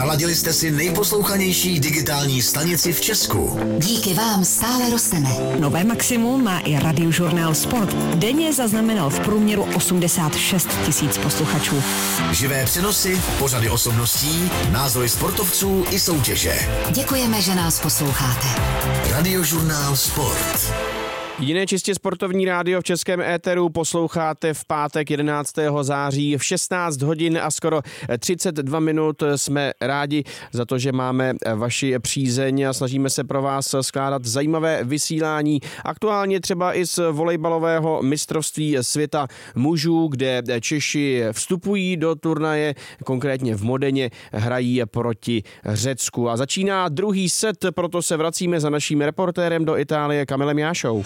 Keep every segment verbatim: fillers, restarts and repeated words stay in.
Naladili jste si nejposlouchanější digitální stanici v Česku. Díky vám stále rosteme. Nové maximum má i Radiožurnál Sport. Denně zaznamenal v průměru osmdesát šest tisíc posluchačů. Živé přenosy, pořady osobností, názory sportovců i soutěže. Děkujeme, že nás posloucháte. Radiožurnál Sport. Jiné čistě sportovní rádio v českém éteru posloucháte v pátek jedenáctého září v šestnáct hodin a skoro třicet dva minut. Jsme rádi za to, že máme vaši přízeň a snažíme se pro vás skládat zajímavé vysílání. Aktuálně třeba i z volejbalového mistrovství světa mužů, kde Češi vstupují do turnaje, konkrétně v Modeně hrají proti Řecku. A začíná druhý set, proto se vracíme za naším reportérem do Itálie Kamilem Jášou.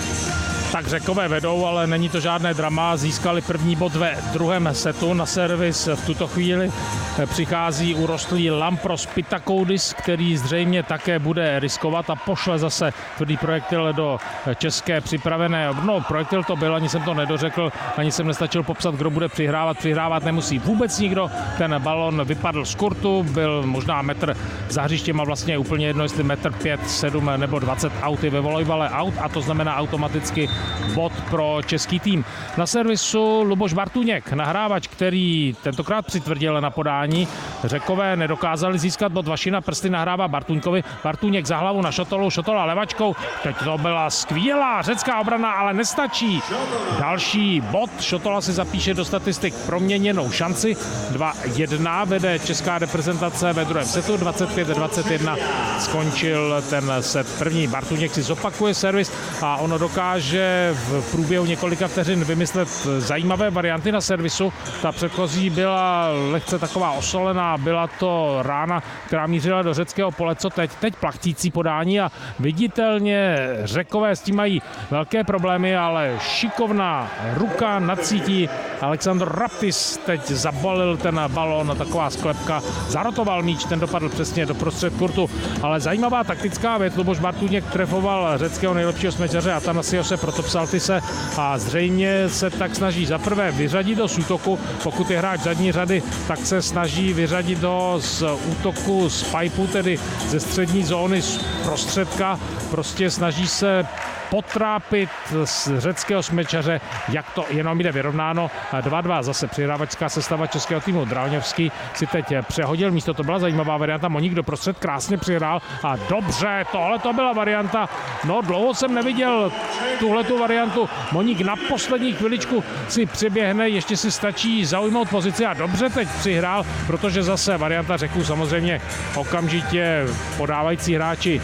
Tak Řekové vedou, ale není to žádné drama. Získali první bod ve druhém setu. Na servis v tuto chvíli přichází urostlý Lampros Pitakoudis, který zřejmě také bude riskovat a pošle zase tvrdý projektil do české připravené. No, projektil to byl, ani jsem to nedořekl, ani jsem nestačil popsat, kdo bude přihrávat. Přihrávat nemusí vůbec nikdo. Ten balon vypadl z kurtu, byl možná metr za hřištěm a vlastně úplně jedno, jestli metr pět, sedm nebo dvacet auty ve volejbale out, a to znamená automaticky bod pro český tým. Na servisu Luboš Bartuněk, nahrávač, který tentokrát přitvrdil na podání. Řekové nedokázali získat bod. Vašina prsty nahrává Bartuňkovi. Bartuněk za hlavu na Šotolu, Šotola levačkou. Teď to byla skvělá řecká obrana, ale nestačí. Další bod. Šotola si zapíše do statistik proměněnou šanci. dva jedna vede česká reprezentace ve druhém setu. dvacet pět dvacet jedna skončil ten set první. Bartuněk si zopakuje servis a ono dokáže v průběhu několika vteřin vymyslet zajímavé varianty na servisu. Ta předchozí byla lehce taková osolená, byla to rána, která mířila do řeckého pole. Co teď? Teď plachtící podání a viditelně Řekové s tím mají velké problémy, ale šikovná ruka nacítí. Alexandr Raptis teď zabalil ten balón, taková sklepka, zarotoval míč, ten dopadl přesně do prostřed kurtu, ale zajímavá taktická věc. Luboš Bartuněk trefoval řeckého nejlepšího smečaře Atanasiose Protopsaltise a zřejmě se tak snaží za prvé vyřadit do z útoku, pokud je hráč zadní řady, tak se snaží vyřadit do z útoku z pipeu, tedy ze střední zóny z prostředka, prostě snaží se potrápit z řeckého smečaře, jak to jenom jde vyrovnáno. dva dva zase přihrávačská sestava českého týmu. Drahoňovský si teď přehodil místo, to byla zajímavá varianta. Moník do prostřed krásně přihrál a dobře, tohle to byla varianta. No, dlouho jsem neviděl tuhletu variantu. Moník na poslední chviličku si přiběhne, ještě si stačí zaujmout pozici a dobře teď přihrál, protože zase varianta Řeků samozřejmě okamžitě podávající hráči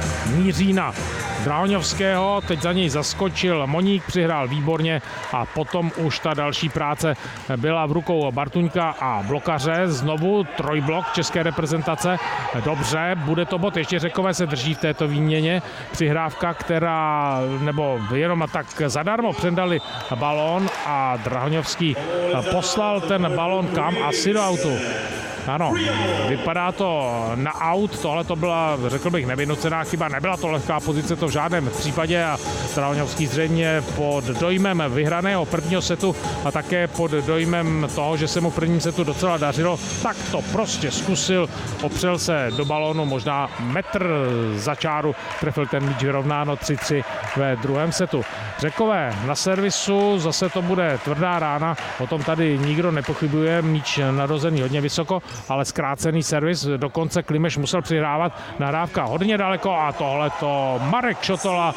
míří na Drahoňovského, teď za něj zaskočil Moník, přihrál výborně a potom už ta další práce byla v rukou Bartuňka a blokaře. Znovu trojblok české reprezentace. Dobře, bude to bod, ještě Řekové se drží v této výměně. Přihrávka, která, nebo jenom tak zadarmo předali balón a Drahoňovský poslal ten balón kam? Asi do autu. Ano, vypadá to na aut, tohle to byla, řekl bych, nevynucená chyba, nebyla to lehká pozice, to v žádném případě a Drahoňovský zřejmě pod dojmem vyhraného prvního setu a také pod dojmem toho, že se mu v prvním setu docela dařilo, tak to prostě zkusil, opřel se do balónu, možná metr za čáru, trefil ten míč vyrovnáno tři tři ve druhém setu. Řekové na servisu, zase to bude tvrdá rána, o tom tady nikdo nepochybuje, míč narozený hodně vysoko, ale zkrácený servis, dokonce Klimeš musel přihrávat, nahrávka hodně daleko a tohleto Marek Šotola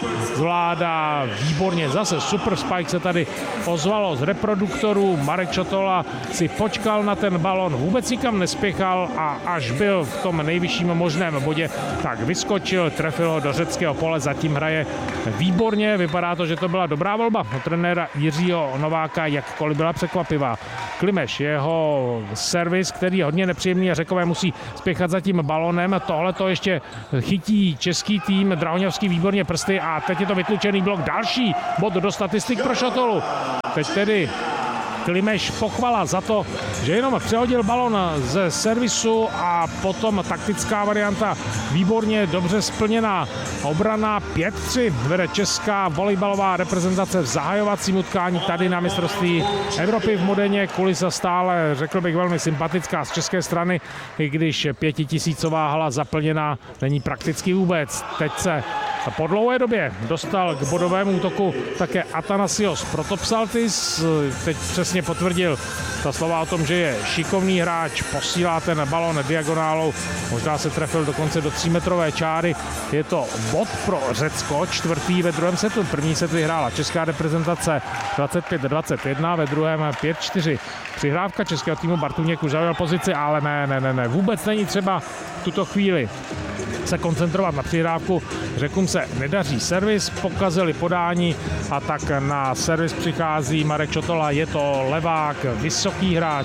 zvládá výborně, zase super spike se tady ozvalo z reproduktorů, Marek Šotola si počkal na ten balon, vůbec nikam nespěchal a až byl v tom nejvyšším možném bodě, tak vyskočil, trefil ho do řeckého pole, zatím hraje výborně, vypadá to, že to byla dobrá volba od trenéra Jiřího Nováka, jakkoliv byla překvapivá. Klimeš, jeho servis, který je hodně nepříjemný a Řekové musí spěchat za tím balonem. Tohle to ještě chytí český tým, Drahoňovský výborně prsty a teď je to vytlučený blok. Další bod do statistik pro Šotolu. Teď tedy Klimeš pochvala za to, že jenom přehodil balon ze servisu a potom taktická varianta výborně dobře splněná. Obrana pět tři vede česká volejbalová reprezentace v zahajovacím utkání tady na mistrovství Evropy v Modeně. Kulisa stále, řekl bych, velmi sympatická z české strany, i když pětitisícová hala zaplněná není prakticky vůbec. Teď se po dlouhé době dostal k bodovému útoku také Athanasios Protopsaltis. Teď přesně potvrdil ta slova o tom, že je šikovný hráč, posílá ten balon diagonálou, možná se trefil dokonce do třímetrové čáry. Je to bod pro Řecko, čtvrtý ve druhém setu. První set vyhrála česká reprezentace dvacet pět dvacet jedna, ve druhém pět čtyři. Přihrávka českého týmu, Bartuněk už zaujal pozici, ale ne, ne, ne, ne, vůbec není třeba v tuto chvíli se koncentrovat na přihrávku. Řekům se nedaří servis, pokazili podání a tak na servis přichází Marek Čotola. Je to levák, vysoký hráč,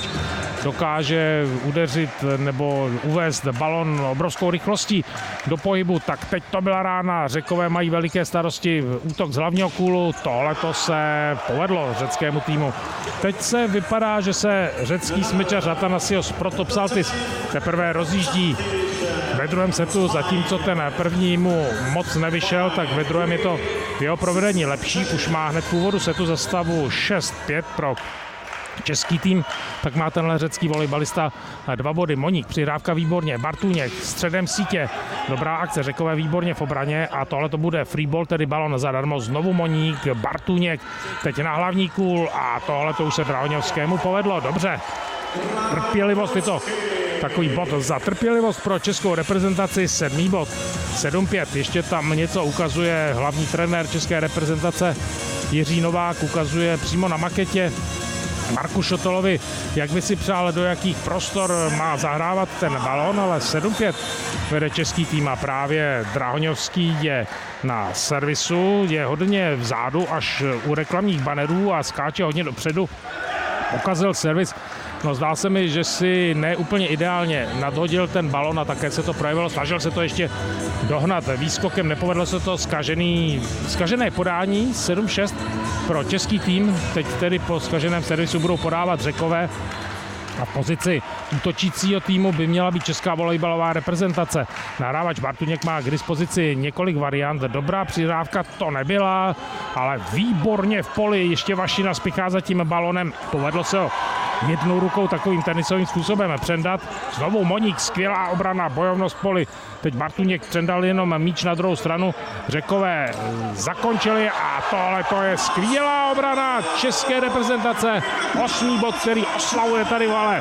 dokáže udeřit nebo uvést balon obrovskou rychlostí do pohybu. Tak teď to byla rána, Řekové mají veliké starosti, útok z hlavního kůlu, tohle to se povedlo řeckému týmu. Teď se vypadá, že se řecký smyčař Athanasios Protopsaltis teprve rozjíždí ve druhém setu, zatímco ten první mu moc nevyšel, tak ve druhém je to v jeho provedení lepší. Už má hned v úvodu setu za stavu šest pět pro český tým, tak má tenhle řecký volejbalista dva body. Moník, přihrávka výborně, Bartuněk středem sítě, dobrá akce, Řekové výborně v obraně a tohle to bude free ball, tedy balon zadarmo, znovu Moník, Bartuněk, teď na hlavní kůl a tohle to už se Drahoňovskému povedlo, dobře. Trpělivost, je to takový bod za trpělivost pro českou reprezentaci, sedmý bod, sedm pět, ještě tam něco ukazuje hlavní trenér české reprezentace Jiří Novák, ukazuje přímo na maketě Marku Šotolovi, jak by si přál, do jakých prostor má zahrávat ten balón, ale sedm pět vede český tým a právě Drahoňovský je na servisu, je hodně vzadu až u reklamních banerů a skáče hodně dopředu. Pokazil servis. No, zdá se mi, že si neúplně ideálně nadhodil ten balon a také se to projevilo. Snažil se to ještě dohnat výskokem, nepovedlo se to, zkažený, zkažené podání sedm šest pro český tým. Teď tedy po zkaženém servisu budou podávat Řekové. A v pozici útočícího týmu by měla být česká volejbalová reprezentace. Nahrávač Bartuněk má k dispozici několik variant. Dobrá přihrávka to nebyla, ale výborně v poli. Ještě Vašina spěchá za tím balonem. Povedlo se ho jednou rukou takovým tenisovým způsobem přendat. Znovu Moník, skvělá obrana, bojovnost v poli. Teď Bartuněk přendal jenom míč na druhou stranu. Řekové zakončili a tohle to je skvělá obrana české reprezentace. Osmý bod, který oslavuje tady vale.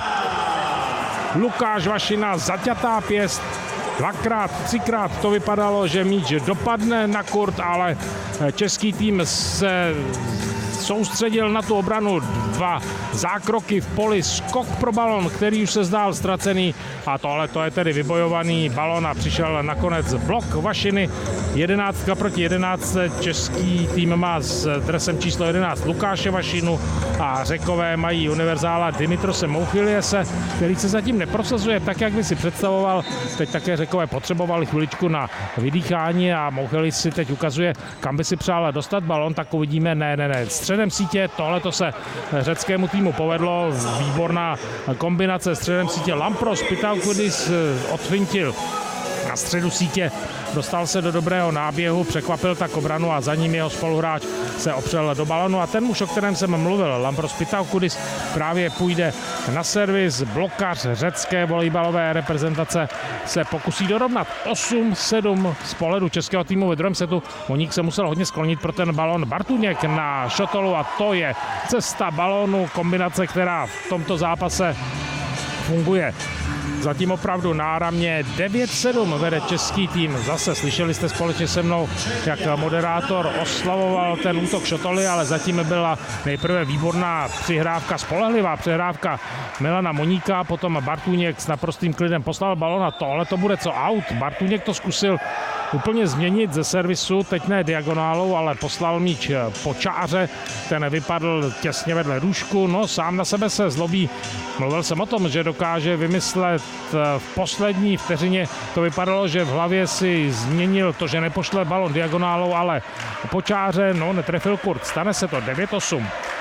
Lukáš Vašina, zaťatá pěst. Dvakrát, třikrát to vypadalo, že míč dopadne na kurt, ale český tým se soustředil na tu obranu, dva zákroky v poli, skok pro balon, který už se zdál ztracený a tohle to je tedy vybojovaný balon a přišel nakonec blok Vašiny, jedenáctka proti jedenáctce, český tým má s dresem číslo jedenáct Lukáše Vašinu a Řekové mají univerzála Dimitrose Mouchiliese, který se zatím neprosazuje tak, jak by si představoval. Teď také Řekové potřebovali chviličku na vydýchání a Mouchilis si teď ukazuje, kam by si přál dostat balon, tak uvidíme, ne, ne, ne, středem sítě, tohle to se řeckému týmu povedlo, výborná kombinace středem sítě, Lampros Pitakoudis odfintil na středu sítě, dostal se do dobrého náběhu, překvapil tak obranu a za ním jeho spoluhráč se opřel do balonu a ten muž, o kterém jsem mluvil, Lampros Pitakoudis, právě půjde na servis, blokař řecké volejbalové reprezentace se pokusí dorovnat osm sedm z pohledu českého týmu ve druhém setu. Moník se musel hodně sklonit pro ten balon, Bartuněk na Šotolu a to je cesta balónu, kombinace, která v tomto zápase funguje. Zatím opravdu náramně devět sedm vede český tým. Zase slyšeli jste společně se mnou, jak moderátor oslavoval ten útok Šotoly, ale zatím byla nejprve výborná přihrávka, spolehlivá přihrávka Milana Moníka, potom Bartuněk s naprostým klidem poslal balon a tohle to bude co out. Bartuněk to zkusil úplně změnit ze servisu, teď ne diagonálou, ale poslal míč po čáře, ten vypadl těsně vedle růžku, no sám na sebe se zlobí. Mluvil jsem o tom, že dokáže vymyslet v poslední vteřině, to vypadalo, že v hlavě si změnil to, že nepošle balon diagonálou, ale po čáře, no netrefil kurt, stane se to devět osm.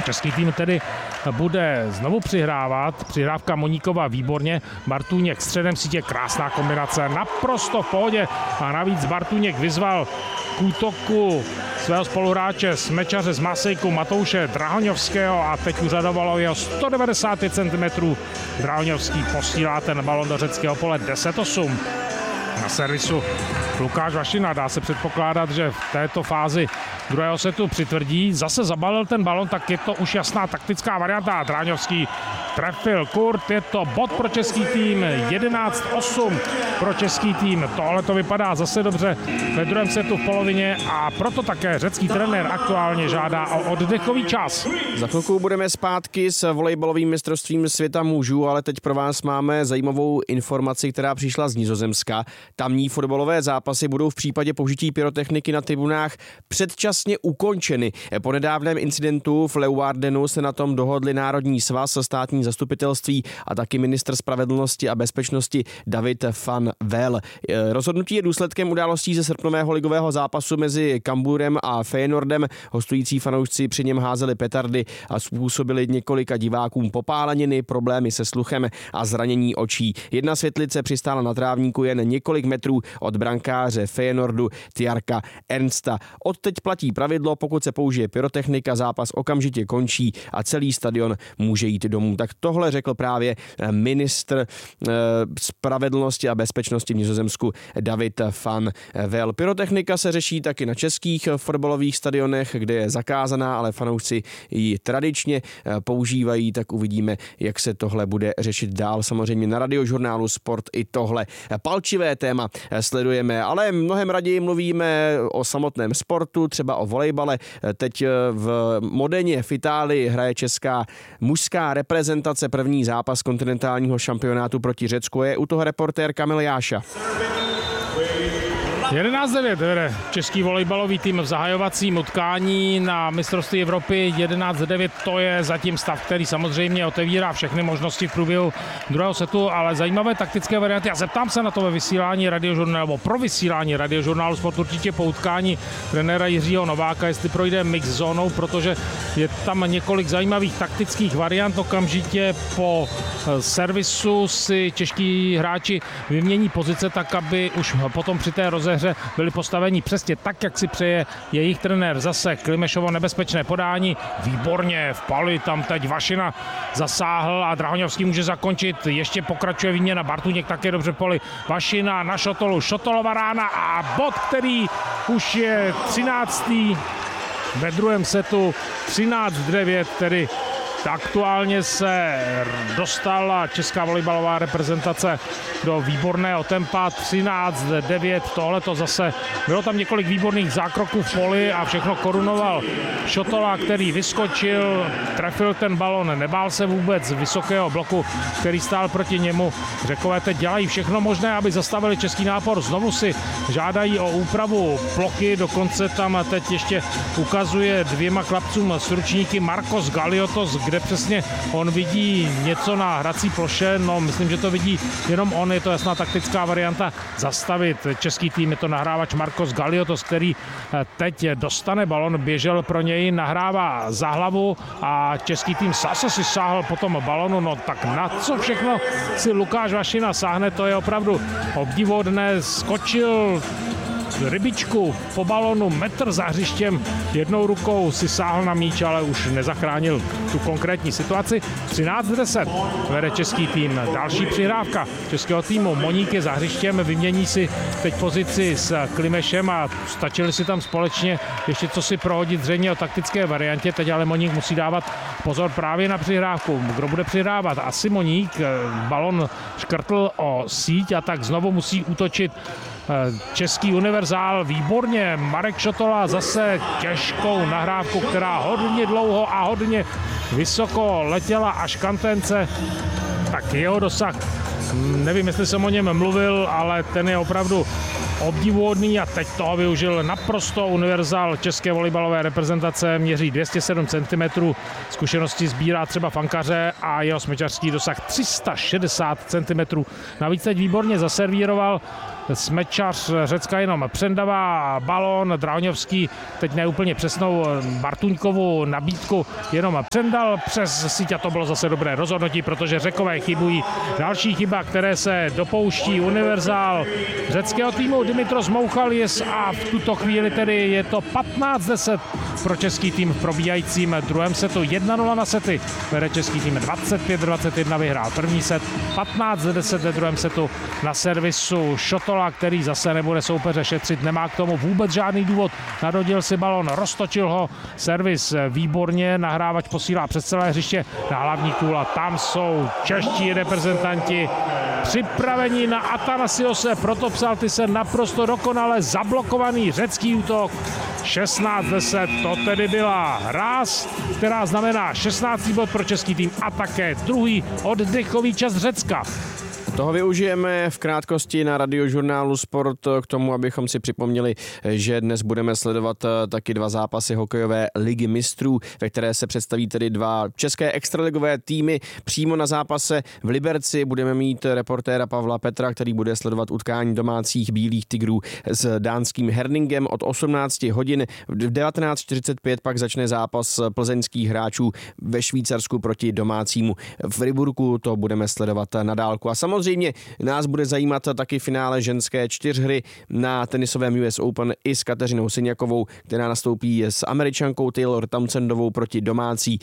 Český tým tedy bude znovu přihrávat. Přihrávka Moníková výborně. Bartůněk středem sítě, krásná kombinace, naprosto v pohodě. A navíc Bartůněk vyzval k útoku svého spoluhráče smečaře z Masejku Matouše Drahoňovského a teď uřadovalo jeho sto devadesát pět centimetrů. Drahoňovský posílá ten balon do řeckého pole deset osm. Na servisu Lukáš Vašina, dá se předpokládat, že v této fázi druhého setu přitvrdí. Zase zabalil ten balon, tak je to už jasná taktická varianta. Dráňovský trefil Kurt, je to bod pro český tým, jedenáct osm pro český tým. Tohle to vypadá zase dobře ve druhém setu v polovině a proto také řecký trenér aktuálně žádá o oddechový čas. Za chvilku budeme zpátky s volejbalovým mistrovstvím světa mužů, ale teď pro vás máme zajímavou informaci, která přišla z Nizozemska. Tamní fotbalové zápasy budou v případě použití pyrotechniky na tribunách předčasně ukončeny. Po nedávném incidentu v Leeuwardenu se na tom dohodli Národní svaz, státní zastupitelství a taky ministr spravedlnosti a bezpečnosti David van Wel. Rozhodnutí je důsledkem událostí ze srpnového ligového zápasu mezi Cambuurem a Feyenoordem. Hostující fanoušci při něm házeli petardy a způsobili několika divákům popáleniny, problémy se sluchem a zranění očí. Jedna světlice přistála na trávníku jen několik metrů od brankáře Feyenoordu Tjarka Ernsta. Odteď platí pravidlo, pokud se použije pyrotechnika, zápas okamžitě končí a celý stadion může jít domů. Tak tohle řekl právě ministr eh, spravedlnosti a bezpečnosti v Nizozemsku David van Wel. Pyrotechnika se řeší taky na českých fotbalových stadionech, kde je zakázaná, ale fanoušci ji tradičně používají, tak uvidíme, jak se tohle bude řešit dál. Samozřejmě na Radiožurnálu Sport i tohle palčivé téma sledujeme, ale mnohem raději mluvíme o samotném sportu, třeba o volejbale. Teď v Modeně v Itálii hraje česká mužská reprezentace první zápas kontinentálního šampionátu proti Řecku. Je u toho reportér Kamil Jáša. jedenáct devět vede český volejbalový tým v zahajovacím utkání na mistrovství Evropy. jedenáct devět to je zatím stav, který samozřejmě otevírá všechny možnosti v průběhu druhého setu, ale zajímavé taktické varianty. A zeptám se na to ve vysílání radiožurnálu, nebo pro vysílání Radiožurnálu Sport určitě po utkání trenéra Jiřího Nováka, jestli projde mix zónou, protože je tam několik zajímavých taktických variant. Okamžitě po servisu si čeští hráči vymění pozice tak, aby už potom při té rozehře byli postaveni přesně tak, jak si přeje jejich trenér. Zase Klimešovo nebezpečné podání, výborně v pali, tam teď Vašina zasáhl a Drahoňovský může zakončit, ještě pokračuje výměna, Bartůněk také dobře v poli, Vašina na Šotolu, Šotolova rána a bod, který už je třináctý ve druhém setu, třináct devět, tedy aktuálně se dostala česká volejbalová reprezentace do výborného tempa, třináct devět, tohle to zase, bylo tam několik výborných zákroků v poli a všechno korunoval Šotola, který vyskočil, trefil ten balon, nebál se vůbec vysokého bloku, který stál proti němu. Řekové teď dělají všechno možné, aby zastavili český nápor, znovu si žádají o úpravu plochy, dokonce tam teď ještě ukazuje dvěma chlapcům s ručníky Marcos Galiotos, kde přesně on vidí něco na hrací ploše, no myslím, že to vidí jenom on, je to jasná taktická varianta zastavit český tým, je to nahrávač Marcos Galiotos, který teď dostane balon, běžel pro něj, nahrává za hlavu a český tým zase si sáhl po tom balonu, no tak na co všechno si Lukáš Vašina sáhne, to je opravdu obdivuhodné, skočil rybičku po balonu, metr za hřištěm, jednou rukou si sáhl na míč, ale už nezachránil tu konkrétní situaci. třináct deset vede český tým. Další přihrávka českého týmu. Moník je za hřištěm, vymění si teď pozici s Klimešem a stačili si tam společně ještě co si prohodit zřejmě o taktické variantě. Teď ale Moník musí dávat pozor právě na přihrávku. Kdo bude přihrávat? Asi Moník. Balon škrtl o síť a tak znovu musí útočit český univerzál, výborně, Marek Šotola zase těžkou nahrávku, která hodně dlouho a hodně vysoko letěla až kantence, tak jeho dosah, nevím, jestli jsem o něm mluvil, ale ten je opravdu obdivuhodný a teď toho využil naprosto univerzál české volejbalové reprezentace, měří dvě stě sedm centimetrů, zkušenosti sbírá třeba Fankaře a jeho smečařský dosah tři sta šedesát centimetrů. Navíc teď výborně zaservíroval smečař Řecka jenom přendavá balón, Drahoňovský teď neúplně přesnou Bartuňkovu nabídku jenom přendal přes síť a to bylo zase dobré rozhodnutí, protože Řekové chybují. Další chyba, které se dopouští univerzál řeckého týmu Dimitros Mouchalis a v tuto chvíli tedy je to patnáct deset pro český tým v probíhajícím druhém setu. jedna nula na sety vede český tým, dvacet pět dvacet jedna vyhrál první set, patnáct deset ve druhém setu na servisu Šotola, který zase nebude soupeře šetřit, nemá k tomu vůbec žádný důvod, nadhodil si balon, roztočil ho, servis výborně, nahrávač posílá přes celé hřiště na hlavní kůl a tam jsou čeští reprezentanti připravení na Athanasiose Protopsaltise, naprosto dokonale zablokovaný řecký útok. šestnáct deset, to tedy byla ráz, která znamená šestnáctý bod pro český tým a také druhý oddechový čas Řecka. Toho využijeme v krátkosti na radiožurnálu Sport k tomu, abychom si připomněli, že dnes budeme sledovat taky dva zápasy hokejové ligy mistrů, ve které se představí tedy dva české extraligové týmy. Přímo na zápase v Liberci budeme mít reportéra Pavla Petra, který bude sledovat utkání domácích Bílých tigrů s dánským Herningem od osmnáct hodin. V devatenáct čtyřicet pět pak začne zápas plzeňských hráčů ve Švýcarsku proti domácímu v Friburgu. To budeme sledovat na dálku. A samozřejmě Samozřejmě nás bude zajímat taky finále ženské čtyřhry na tenisovém U S Open i s Kateřinou Siniakovou, která nastoupí s Američankou Taylor Townsendovou proti domácí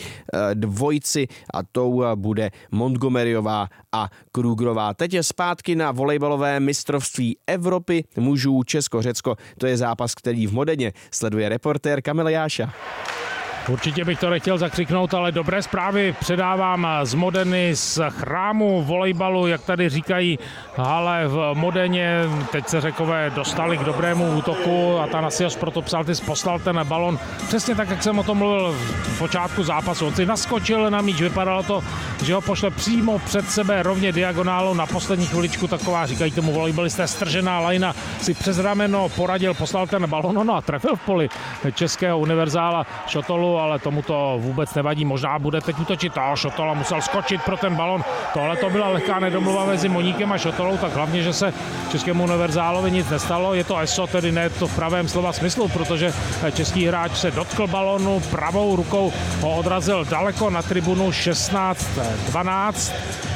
dvojci a tou bude Montgomeryová a Krugerová. Teď je zpátky na volejbalové mistrovství Evropy mužů Česko-Řecko. To je zápas, který v Modeně sleduje reportér Kamil Jáša. Určitě bych to nechtěl zakřiknout, ale dobré zprávy předávám z Modeny, z chrámu volejbalu, jak tady říkají, ale v Modeně teď se Řekové dostali k dobrému útoku a Athanasios Protopsaltis poslal ten balon přesně tak, jak jsem o tom mluvil v počátku zápasu. On si naskočil na míč, vypadalo to, že ho pošle přímo před sebe rovně diagonálou na poslední chviličku, taková, říkají tomu volejbalisté, stržená lajna, si přes rameno poradil, poslal ten balon, no a trefil v poli českého univerzála Šotolu, ale tomu to vůbec nevadí, možná bude teď útočit. A Šotola musel skočit pro ten balon. Tohle to byla lehká nedomluva mezi Moníkem a Šotolou, tak hlavně, že se českému univerzálovi nic nestalo. Je to E S O, tedy ne to v pravém slova smyslu, protože český hráč se dotkl balonu, pravou rukou ho odrazil daleko na tribunu šestnáct dvanáct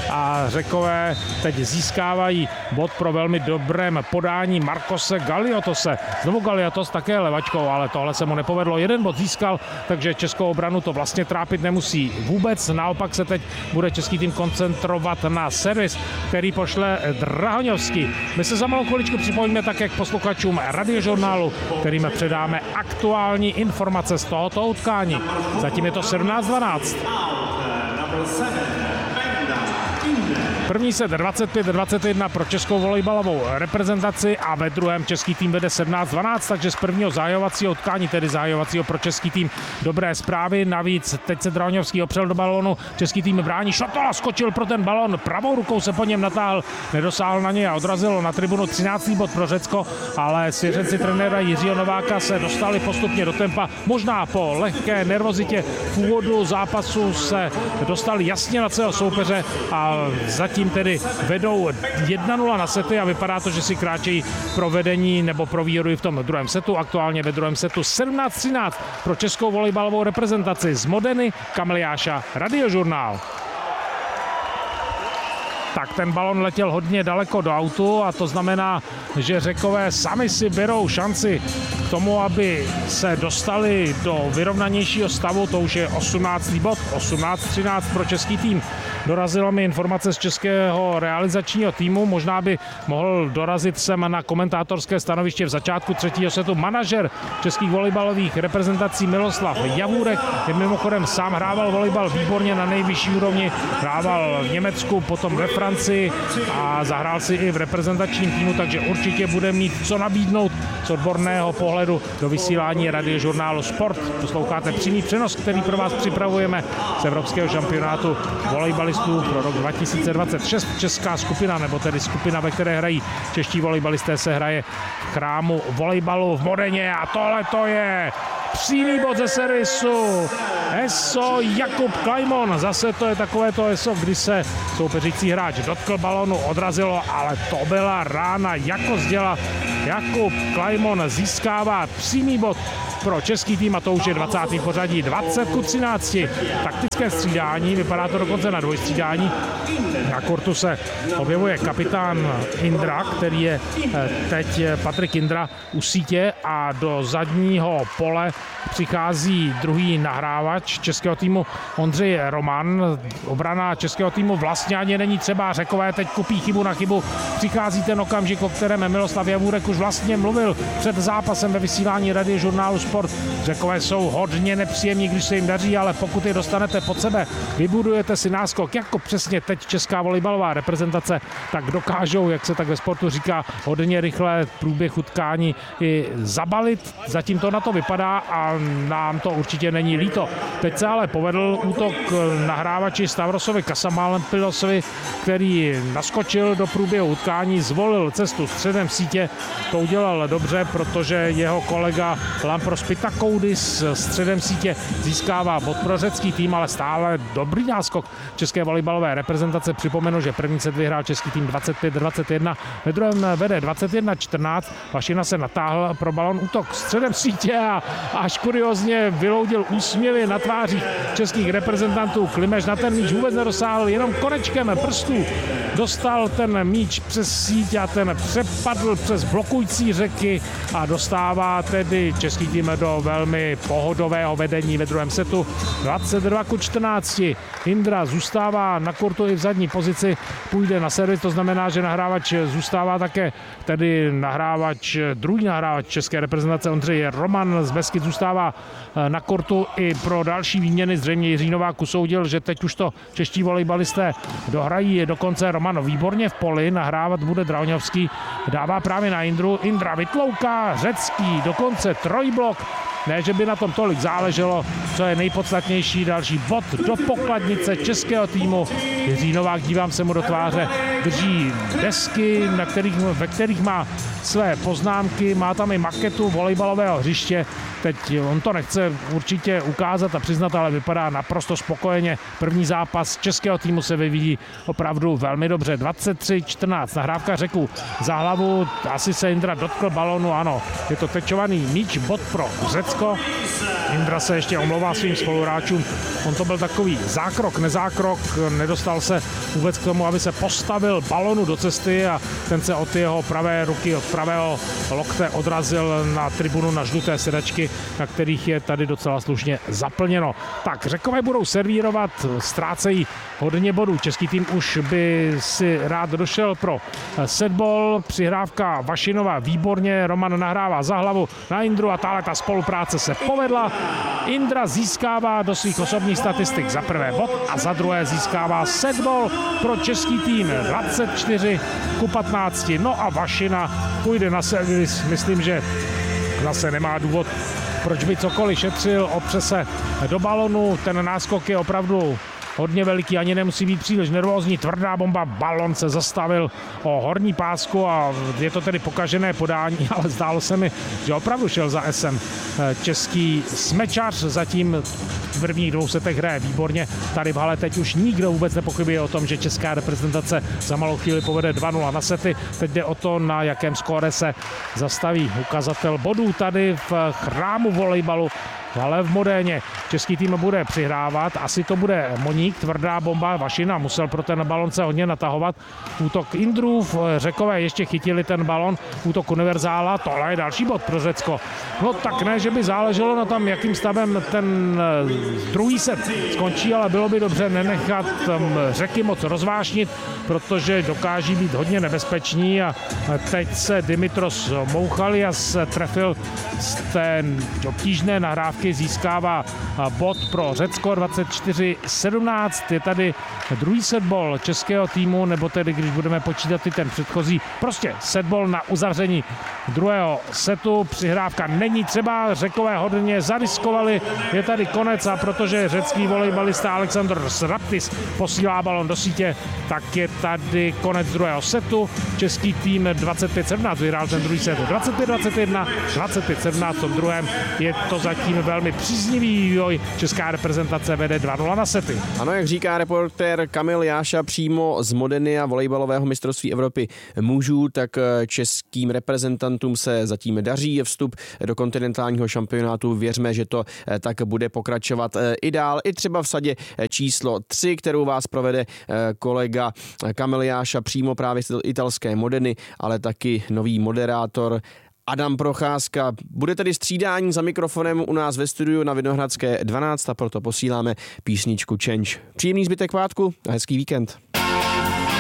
a Řekové teď získávají bod pro velmi dobrém podání Markose Galiotose. Znovu Galiotos také levačkou, ale tohle se mu nepovedlo. Jeden bod získal, takže českou obranu to vlastně trápit nemusí vůbec. Naopak se teď bude český tým koncentrovat na servis, který pošle Drahoňovský. My se za malou chviličku připojíme také k posluchačům radiožurnálu, kterým předáme aktuální informace z tohoto utkání. Zatím je to sedmnáct dvanáct. První set dvacet pět dvacet jedna pro českou volejbalovou reprezentaci a ve druhém český tým vede sedmnáct dvanáct, takže z prvního zahajovacího utkání, tedy zahajovacího pro český tým, dobré zprávy. Navíc teď se Drahoňovský opřel do balónu, český tým brání, Šotola skočil pro ten balón, pravou rukou se po něm natáhl, nedosáhl na něj a odrazilo na tribunu třináctý bod pro Řecko, ale svěřenci trenéra Jiřího Nováka se dostali postupně do tempa, možná po lehké nervozitě v úvodu zápasu se dostali jasně na svého soupeře a zatím tedy vedou jedna nula na sety a vypadá to, že si kráčejí pro vedení nebo pro výhodu i v tom druhém setu. Aktuálně ve druhém setu sedmnáct třináct pro českou volejbalovou reprezentaci. Z Modeny Kamil Jáša, radiožurnál. Tak ten balon letěl hodně daleko do autu a to znamená, že Řekové sami si berou šanci k tomu, aby se dostali do vyrovnanějšího stavu. To už je osmnáctý bod, osmnáct třináct pro český tým. Dorazila mi informace z českého realizačního týmu, možná by mohl dorazit sem na komentátorské stanoviště v začátku třetího setu manažer českých volejbalových reprezentací Miloslav Javůrek. Je mimochodem sám hrával volejbal výborně na nejvyšší úrovni, hrával v Německu, potom ve Francii a zahrál si i v reprezentačním týmu, takže určitě bude mít co nabídnout z odborného pohledu do vysílání radiožurnálu Sport. Posloucháte přímý přenos, který pro vás připravujeme z Evropského šampionátu volejbalistů pro rok dva tisíce dvacet šest. Česká skupina, nebo tedy skupina, ve které hrají čeští volejbalisté, se hraje v chrámu volejbalu v Modeně a tohle to je přímý bod ze servisu. Eso Jakub Klajmon, zase to je takové to eso, kdy se soupeřící hráč dotkl balonu, odrazilo, ale to byla rána jako z děla. Jakub Klajmon získává přímý bod pro český tým a to už je dvacátý pořadí, dvacet ku třinácti. Taktické střídání, vypadá to dokonce na dvojstřídání. Na kortu se objevuje kapitán Indra, který je teď Patrik Indra u sítě a do zadního pole přichází druhý nahrávač českého týmu Ondřej Roman. Obrana českého týmu vlastně ani není třeba, Řekové teď kupí chybu na chybu. Přichází ten okamžik, o kterém Miloslav Javůrek už vlastně mluvil před zápasem ve vysílání Radiožurnálu Sport. Řekové jsou hodně nepříjemní, když se jim daří, ale pokud je dostanete pod sebe, vybudujete si náskok, jako přesně teď česká volejbalová reprezentace, tak dokážou, jak se tak ve sportu říká, hodně rychle průběh utkání i zabalit. Zatím to na to vypadá a nám to určitě není líto. Teď se ale povedl útok nahrávači Stavrosovi Kasamalpilosovi, který naskočil do průběhu utkání, zvolil cestu středem sítě. To udělal dobře, protože jeho kolega Lampros Pitakoudis středem sítě získává bod pro řecký tým, ale stále dobrý náskok české volejbalové reprezentace. Připomenu, že první set vyhrál český tým dvacet pět dvacet jedna, ve druhém vede dvacet jedna čtrnáct. Vašina se natáhl pro balon, útok středem sítě a až kuriozně vyloudil úsměvy na tvářích českých reprezentantů. Klimeš na ten míč vůbec nedosáhl, jenom konečkem prstů dostal ten míč přes síť a ten přepadl přes blokující Řeky a dostává tedy český tým do velmi pohodového vedení ve druhém setu. dvacet dva ku čtrnácti. Indra zůstává na kurtu i v zadní pozici, půjde na servis, to znamená, že nahrávač zůstává také, tedy nahrávač, druhý nahrávač české reprezentace Ondřej Roman z Beskyd zůstává na kurtu i pro další výměny. Zřejmě Jiří Novák usoudil, že teď už to čeští volejbalisté dohrají dokonce. Roman výborně v poli, nahrávat bude Drahoňovský, dává právě na Indru, Indra vytlouká, řecký dokonce trojblok. Ne, že by na tom tolik záleželo, co je nejpodstatnější, další bod do pokladnice českého týmu. Jiří Novák, dívám se mu do tváře, drží desky, na kterých, ve kterých má své poznámky, má tam i maketu volejbalového hřiště. Teď on to nechce určitě ukázat a přiznat, ale vypadá naprosto spokojeně. První zápas českého týmu se vyvíjí opravdu velmi dobře. dvacet tři čtrnáct, nahrávka Řeků za hlavu, asi se Indra dotkl balonu, ano, je to tečovaný míč, bod pro Řecko. Indra se ještě omlouvá svým spoluhráčům. On to byl takový zákrok, nezákrok, nedostal se vůbec k tomu, aby se postavil balonu do cesty a ten se od jeho pravé ruky, od pravého lokte odrazil na tribunu na žluté sedačky, na kterých je tady docela slušně zaplněno. Tak, Řekové budou servírovat, ztrácejí hodně bodů. Český tým už by si rád došel pro setball. Přihrávka Vašinova výborně, Roman nahrává za hlavu na Indru a tahle ta spolupráce se povedla. Indra získává do svých osobních statistik za prvé bod a za druhé získává setball pro český tým dvacet čtyři ku patnácti. No a Vašina půjde na servis, myslím, že zase nemá důvod, proč by cokoliv šetřil, opře se do balonu, ten náskok je opravdu hodně veliký, ani nemusí být příliš nervózní, tvrdá bomba, balon se zastavil o horní pásku a je to tedy pokažené podání, ale zdálo se mi, že opravdu šel za esem český smečař, zatím v prvních dvou setech hraje výborně, tady v hale teď už nikdo vůbec nepochybuje o tom, že česká reprezentace za malou chvíli povede dva nula na sety, teď jde o to, na jakém skóre se zastaví ukazatel bodů tady v chrámu volejbalu, ale v Modéně. Český tým bude přihrávat, asi to bude Moník, tvrdá bomba, Vašina musel pro ten balon se hodně natahovat. Útok Indrův, Řekové ještě chytili ten balon, útok Univerzála, tohle je další bod pro Řecko. No tak ne, že by záleželo na tom, jakým stavem ten druhý set skončí, ale bylo by dobře nenechat Řeky moc rozvášnit, protože dokáží být hodně nebezpeční a teď se Dimitros Mouchalias trefil z té obtížné nahrávky taky získává bod pro Řecko dvacet čtyři sedmnáct. Je tady druhý setball českého týmu, nebo tedy, když budeme počítat i ten předchozí, prostě setball na uzavření druhého setu. Přihrávka není třeba, Řekové hodně zariskovali, je tady konec a protože řecký volejbalista Alexander Sraptis posílá balon do sítě, tak je tady konec druhého setu. Český tým dvacet pět sedmnáct vyhrál ten druhý set dvacet pět dvacet jedna, dvacet pět sedmnáct v tom druhém. Je to zatím velmi příznivý vývoj. Česká reprezentace vede dva nula na sety. Ano, jak říká reportér Kamil Jáša přímo z Modeny a volejbalového mistrovství Evropy mužů, tak českým reprezentantům se zatím daří vstup do kontinentálního šampionátu. Věřme, že to tak bude pokračovat i dál, i třeba v sadě číslo tři, kterou vás provede kolega Kamil Jáša přímo právě z italské Modeny, ale taky nový moderátor Adam Procházka. Bude tedy střídání za mikrofonem u nás ve studiu na Vinohradské dvanáct a proto posíláme písničku Change. Příjemný zbytek pátku a hezký víkend.